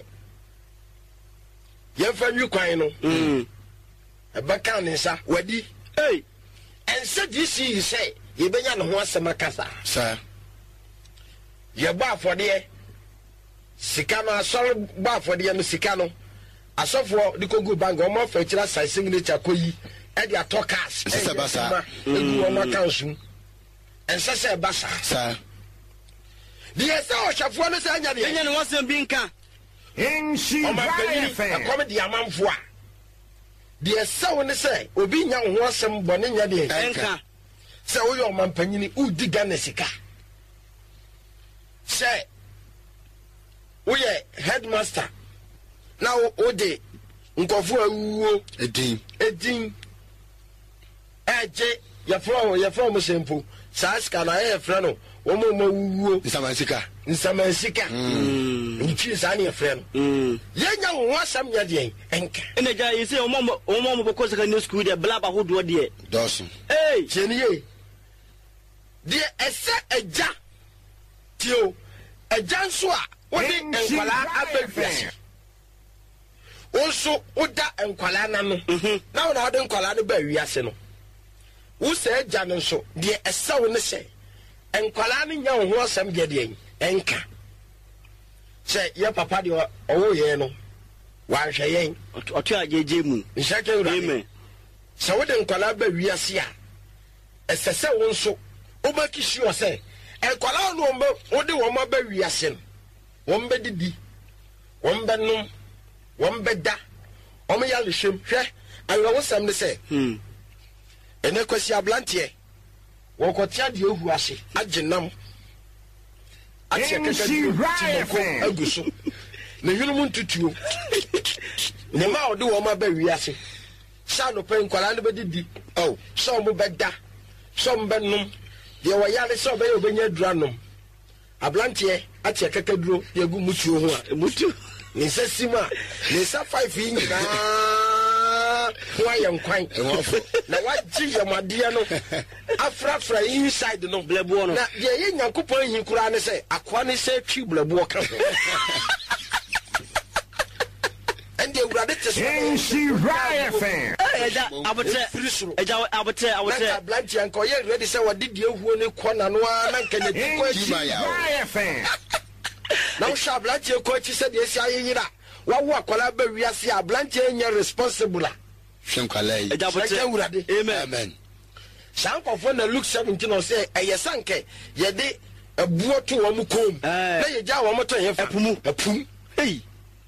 Speaker 2: yɛmfa nwi kwan no ɛbɛka ne nsa wadi ɛnse disi se yɛbɛnya no wasam akasa
Speaker 6: sa
Speaker 2: ye ba afode sika no asɔre ba afode no sika no asɔfo de kogu bank o mo fa kira sai signature koyi e de atokas
Speaker 6: se basa
Speaker 2: egu o ma kansu ense se basa
Speaker 6: sa
Speaker 2: de ese o hwafo no se anya de
Speaker 5: enya no wasem bi nka
Speaker 2: enshi right akom de amanfo a de ese wo ne se obi nya ho asem bone nya de
Speaker 5: enka
Speaker 2: se wo yo mampanyini udi ga na sika say we headmaster now ode nkofo awuo
Speaker 6: edin
Speaker 2: eje ya from sempo saska na e frɛ no wo mo wuo nsamansika nchi sa na e frɛ no yenya wo asam nya de enka
Speaker 5: ene ja yi se o mo boko secondary school de blaba hodo de
Speaker 6: dosun
Speaker 2: cheniye de ese eja tio ejanso a wodi enkwala abafiase onso oda enkwala na no na wona wodi enkwala no ba wiase no wo se eja no so de esawo ne se enkwala no nya ho asem de de enka se ye papa de owo ye no wa hwe yen
Speaker 5: otu ajeje mu
Speaker 2: nshake ura amen se wodi enkwala ba wiase a esese wo nso obakisi o se enkwala no ombe wode wo ma ba wiase no wombe didi wombe num wombe da omo ya lehwem hwe ayo wo sam ne se ene kwasi ablante wo kotia de ohu ase agenam atie keke aguso ne hwenu ntutuo ne ma wode wo ma ba wiase sha no pe enkwala no be didi oh so mo be da so mbe num ye wa yale so be ye obenya duranom ablante atie kakaduro ye gu mutuo ho a mutu ni sesima ni sa 5 nyina wa ye nkwan na waji ye made no afrafra inside no blebo no na ye nyankopon hin kura ne se akwa ne se twi blebo ka ho ende urade tese
Speaker 7: she right fan
Speaker 5: eja abote
Speaker 2: na blanche anko ye ready say wadidi ehuo ne kona no na nkanya tiko
Speaker 7: fan
Speaker 2: na usha blanche ko chi se de esi ayira wawo akwala ba wiase a blanche enya responsible
Speaker 6: hwenkwala yi
Speaker 5: eja abote
Speaker 2: urade
Speaker 6: amen
Speaker 2: sankofo na Luke 17 no say eyesanke ye de ebuo to wo mu kom na ye ja wo mo to ye fa apum hey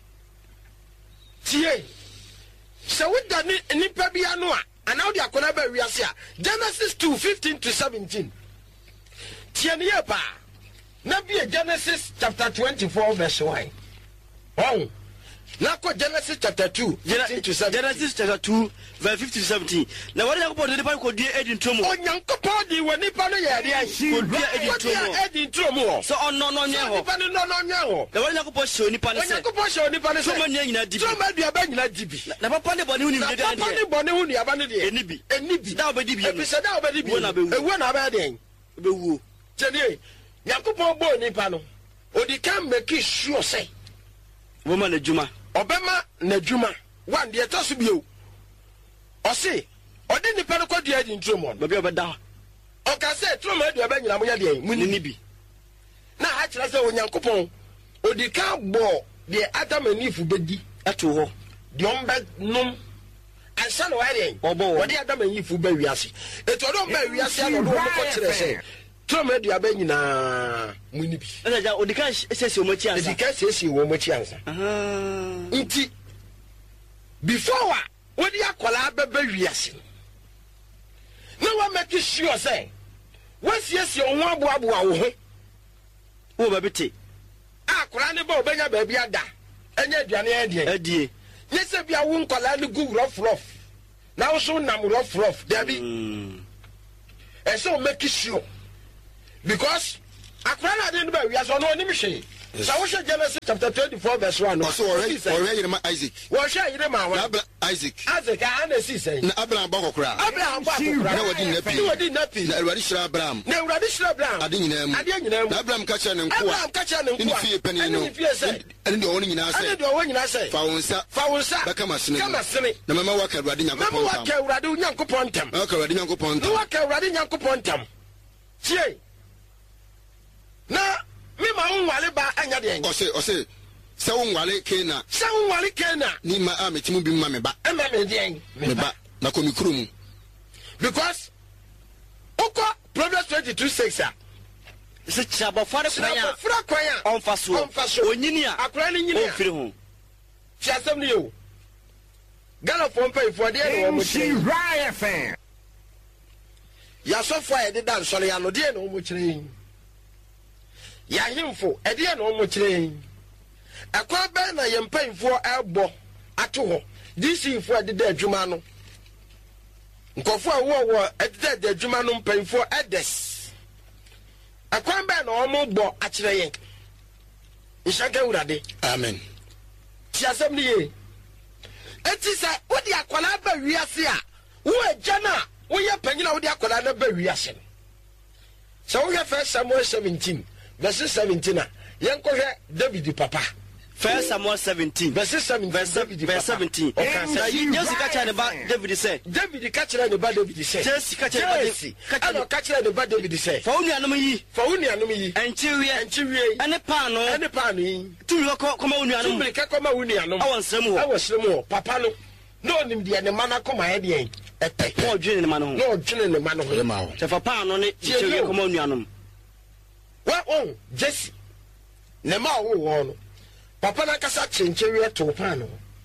Speaker 2: tie se woda ni pa bia no a ana wo de akona ba wiase a Genesis 2:15 to 17 tie ne ye pa na bia Genesis chapter 24 verse 1 oh na ko Genesis chapter 2 15 to 17
Speaker 5: Genesis chapter 2 verse 50 to 17 na wale yakopɔ de pa ko die edintomo
Speaker 2: onyankopɔ di woni pa no ye de
Speaker 5: ko die
Speaker 2: edintomo
Speaker 5: so ono no nye ho
Speaker 2: pa no nye ho
Speaker 5: na wale yakopɔ hye oni pa ne se
Speaker 2: onyankopɔ hye oni pa ne se
Speaker 5: so ma nyina dibi
Speaker 2: so ma dua ba nyina dibi
Speaker 5: na papa ne bɔne hu ni de de
Speaker 2: papa ne bɔne hu ni aba ne de
Speaker 5: enibi da obedi bi
Speaker 2: ebi se da obedi bi ewu na ba de
Speaker 5: bewu
Speaker 2: tene nyankopɔ bɔ oni pa no odi kan make sure say
Speaker 5: woman adwuma
Speaker 2: obema na dwuma wan de etaso bio ose odi nipa no kwadua di ntromo
Speaker 5: ba bi obeda
Speaker 2: o ka se tromo adu aba nyina mo ya de munini bi na ha kira se onyankopon odi ka bo de Adam and Eve bedi
Speaker 5: ato ho
Speaker 2: de ombe num ansa no ware
Speaker 5: obo
Speaker 2: odi Adam and Eve ba wiase eto do ba wiase ano do ko kire se tromo adu aba nyina munini bi
Speaker 5: eja odi ka sesi o machi ansa
Speaker 2: odi ka sesi o machi ansa nti before odi akola baba wiase na wa make sure say wasiesie o ho aboabo wo ho
Speaker 5: wo ba bete
Speaker 2: akora ne ba obenya ba bia da enya aduane
Speaker 5: adie
Speaker 2: yese bia wo nkola ne gu rough na wo so nam rough dabi so make sure because akora na de ba wia so no ni mhwe so wo hwe Genesis chapter 24 verse 1 no
Speaker 6: so ore yire ma Isaac
Speaker 2: wo hwe yire ma wa
Speaker 6: Isaac
Speaker 2: ana si say
Speaker 6: na Abraham ba kokora na wodi napi na Awurade shira Abraham ade nyina mu na Abraham ka kire ne nkoa ni fie pani no ene de woni nyina se fa wonsa ba kama sene na mama wa ka Awurade Nyankopɔn tam tie na mi ma unwale ba anya de ose se unwale kena ni ma ametimu bi ma me ba me ba na ko mi kurum
Speaker 2: because oko Proverbs 22:6
Speaker 5: se chaba fare
Speaker 2: kwanya
Speaker 5: onfaso onyini a
Speaker 2: akora ni nyini
Speaker 5: ofiri ho
Speaker 2: chiasem ni yo gala fo mpa ifo de no mo chi
Speaker 7: Riot fan
Speaker 2: ya so fo e de dan so ya no de no mo chire ya himfo e de no mo chire akwa ba na ye mpa ifo ebo ato ho disi ifo de da adwuma no nkofo a wo e de adwuma no mpa ifo edes akwa ba na o mo bo a chire yen ishaka urade
Speaker 6: amen
Speaker 2: chiasem ni ye eti sa wodi akwala ba wiase a wo agya na wo ye panyina wodi akwala na ba wiase no so wo hwe Samuel 17 verse 17 a yenkohwe David papa
Speaker 5: 1 Samuel 17
Speaker 2: verse 17
Speaker 5: verse 17 Jesus kacha ne ba David say
Speaker 2: David kacha ne ba David say
Speaker 5: Jesus kacha
Speaker 2: ne ba David say
Speaker 5: fa unuanom yi
Speaker 2: enchiwie
Speaker 5: ene paano
Speaker 2: yi
Speaker 5: tumi koma unuanom
Speaker 2: awonsrem ho papa no no nim de ne mana koma he de epe
Speaker 5: no dwene ne ma no
Speaker 2: ho ma ho
Speaker 5: se fa paano ne enchiwie koma unuanom
Speaker 2: wa Jesse ne ma wo no papa na kasa chenchewe to pano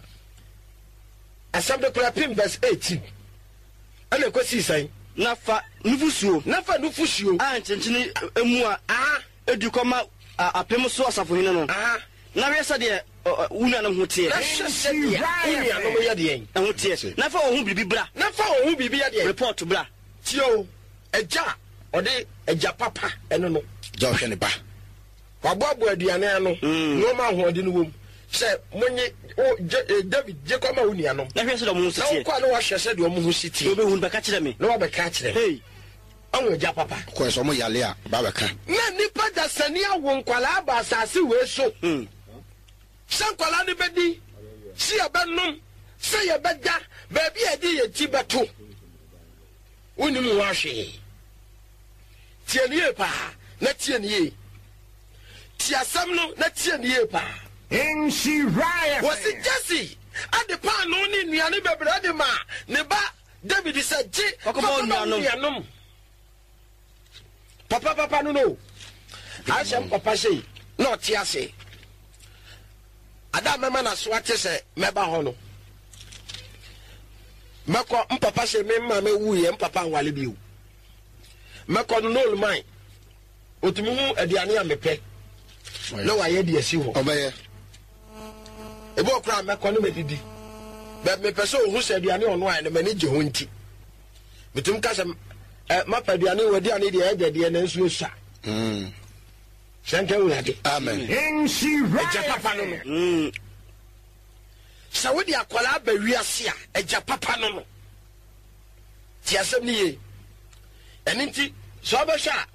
Speaker 2: asabde kula pim verse 18 ana ko sisai
Speaker 5: nafa nufusuo
Speaker 2: a
Speaker 5: chenchini emu a edu koma apem so asafo hene no na wesa de wuna no hotie
Speaker 2: na hwese de wuna no ye de en
Speaker 5: hotie nafa wo hu bibi bra
Speaker 2: ya de
Speaker 5: report bra
Speaker 2: tio eja ode eja papa eno no
Speaker 6: ja hwe ne ba
Speaker 2: wababo aduane no no ma ho de no wom se monye David Jacob ma wuni anom
Speaker 5: na hwese do mo sitie
Speaker 2: na kwa no wa hwese de mo ho sitie
Speaker 5: obe hu beka kire me
Speaker 2: na wa beka kire
Speaker 5: hey
Speaker 2: anwo ja papa
Speaker 6: ko so mo yale a ba beka
Speaker 2: na nipa da sani awo nkwala ba asase we so san kwala ne bedi si abanom se ye beda ba bi edi ye ti beto woni mu wa hwe tie nie pa na tie nie tiasam no na tie nie pa
Speaker 7: in she riot
Speaker 2: was it Jesse at the pan no ni nuane bebre de ma ne ba David said je nuanom papa no asem papa say no tiase ada mama na so ate se meba ho no mako mpapa say me ma me wuye mpapa nwale biu mako no no man otumi hu aduane a mepe no wa ye de asi ho
Speaker 6: obaye
Speaker 2: ebo kra meko no medidi be me pese o hu se aduane ono a ne mani je ho nti bitum ka se mapa aduane wadi ane de eje de na nsu esha shanke urade
Speaker 6: amen
Speaker 7: in she
Speaker 2: eja papa no sa wodi akwala ba wiase a eja papa no ti asem ni ye eni nti so abasha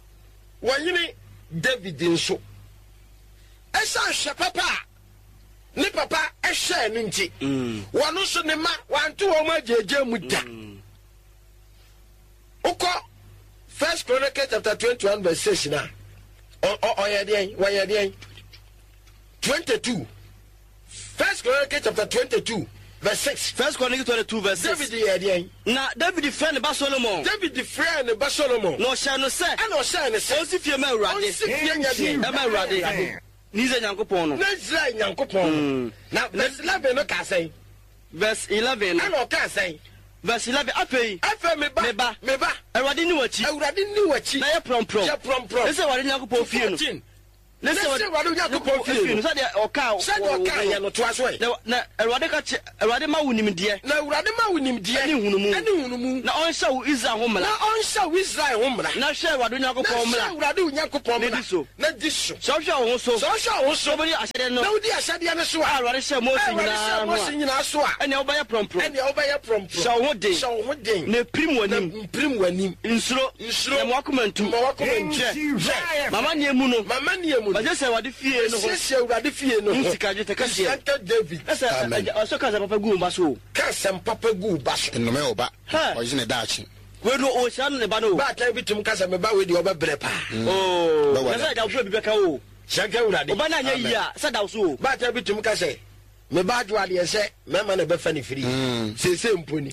Speaker 2: wanyini David nso esa hwe papa ne papa ehwe no nti wono so ne ma wanto wo ma jeje mu da uko 1 Chronicles chapter 21 verse 6 na oyede 22 1 Chronicles chapter 22 verse 6
Speaker 5: 1 Chronicles 22 verse 6
Speaker 2: David yede
Speaker 5: na David friend ba Solomon
Speaker 2: no
Speaker 5: sha no se
Speaker 2: and o sha ne se
Speaker 5: o si fie ma Awurade ni ze Nyankopon no
Speaker 2: na Israel Nyankopon na verse 11 no ka say
Speaker 5: verse 11
Speaker 2: and o ka say
Speaker 5: verse 11 afei
Speaker 2: me ba
Speaker 5: Awurade ni wachi na ye promprom ese Awurade Nyankopon fie no
Speaker 2: let's say what do you go feel
Speaker 5: so dey oka
Speaker 2: ya no to aso
Speaker 5: na Awurade ka che Awurade ma wonim de
Speaker 2: na Awurade ma wonim de
Speaker 5: ani hunumu na on sha wo Israel ho mra
Speaker 2: na hwe
Speaker 5: Awurade Nyankopon mra
Speaker 2: na diso
Speaker 5: so hwe wo so bari ahyade no
Speaker 2: na wodi ahyade ne so a
Speaker 5: Awurade hwe Mose nyina
Speaker 2: so a
Speaker 5: ene wo baya promprom so wo den na prim wanim nsuro na mwakomantu mama ne mu no but just say what the fear no
Speaker 2: say Awurade fie no
Speaker 5: sika je take
Speaker 2: Saint David
Speaker 5: amen also ka papa gu mba so
Speaker 2: ka sem papa gu ba so
Speaker 6: no me oba o je ne daachi
Speaker 5: we do o sha no ne ba no
Speaker 2: ba ta bitum ka sem ba we di oba bre pa
Speaker 5: na say da so bi beka o
Speaker 2: Saint Awurade
Speaker 5: oba na nya yi a say da so
Speaker 2: ba ta bitum ka say me ba jo ade se me ma na be fa ni firi se mponi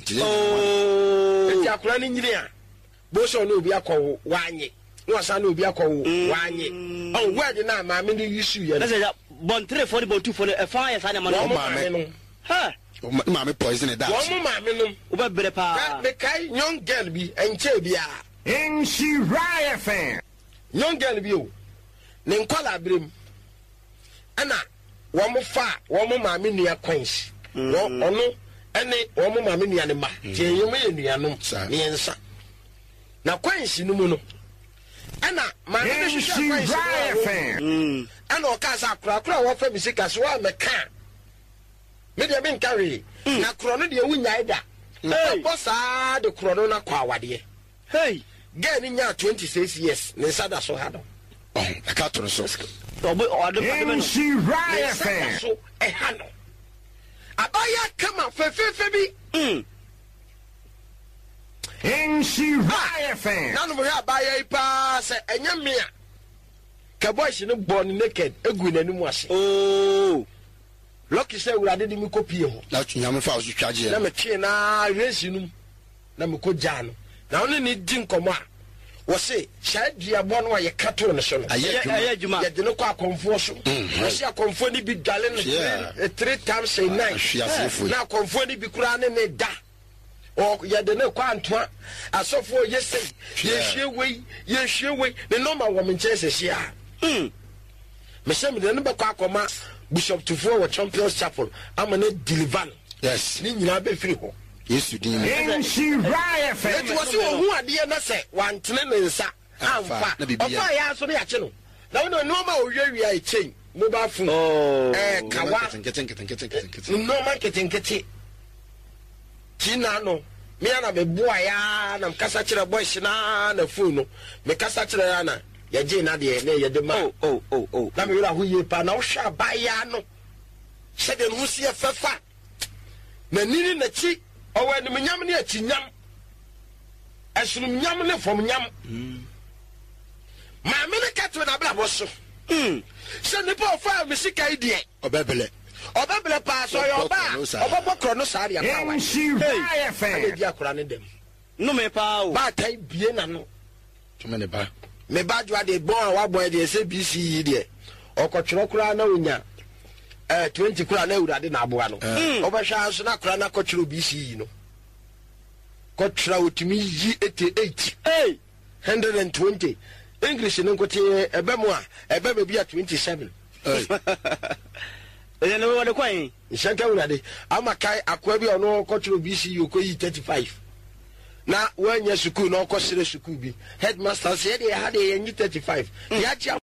Speaker 2: eti akura ni nyiri a bo so no obi akọ wanye wasa na obi akọ wanye on word na ma me ni issue ye
Speaker 5: na say bon 3 40 bon 2 40 e fa ya sa na ma no ha
Speaker 6: ma me poison that
Speaker 2: wo ma me no
Speaker 5: oba bere pa
Speaker 2: me kai young girl bi enche bia
Speaker 7: in she riot fan
Speaker 2: young girl bi o ne nkwala brem ana wo mo fa wo mo ma me nua queens ono ene wo mo ma me nua ne ma tie yem ye nua no ne nsa na queens no mu no ana ma me
Speaker 7: she riot fan
Speaker 2: ana o ka sa kura wo fa bisika so wa me ka me de me nkawe na kuro no de wunya ida ko sa de kuro no na kwa awade
Speaker 5: hey
Speaker 2: girl ni nya 26 years ne sada so ha do
Speaker 6: I can't turn so
Speaker 7: in she riot fan
Speaker 2: so e ha no abaya kama fe bi
Speaker 7: in she riot fan
Speaker 2: nanu mo ya abaya ipa se enya me a ka boy she no born naked egu nanimu ase Lucky say Awurade di mi kopie ho
Speaker 6: na tunya me fa so twaje
Speaker 2: na me twe na race num na me ko gya no na one ni di nkomo a wo se shadia bo no ye kato no so no
Speaker 5: aye juma
Speaker 2: ye de no kwa konfo so wo se akonfo ni bi dwale no 3 times a night na konfo ni bi kura ne da o ye de no kwa antoa asofo ye sei ye hwewei ne normal wo me nche se hia me se me de no be kwa akoma Bishop Tufo wa Champions Chapel amane deliver
Speaker 6: yes
Speaker 2: ni nyina be firi ho
Speaker 6: yesu din
Speaker 7: in she riot fan
Speaker 2: it was hu ade na se wantene ne nsa amfa ofa ya so ne ya che no na wona no ma ohwehwe ai chain mobile phone kawa no marketing tina no me ana be boa ya na mkasa kire boys na phone no me kasa kire ya na ya je na de na ye de ma na me wira hu ye pa na wo hwa ba ya no se de no si efefa na nini na chi owe ni nyam ne achi nyam esunu nyam ne fom nyam ma me ne kato na bla boso se ne pa fa me sika idie obebele pa so yo ba obobokro no sa ya pa wa
Speaker 7: she riot fan
Speaker 2: dia akura ne dem
Speaker 5: no me pa o
Speaker 2: ba tai bie na no
Speaker 6: to me ne ba
Speaker 2: me ba jwa de bon wa boy de SBC yi de okotwero kura na onya 20 kura na Awurade na aboa no obehwa aso na kura na kotwero BC yi no kotwero otimi yi 88 120 English no kote ebemu a ebeme bia 27
Speaker 5: ele no wode kwan
Speaker 2: Saint Awurade amakai akwa bi ono kotwero BC yi okoyi 35 na wanya sukuu na okosere sukuu bi headmaster say dey had a 35 ya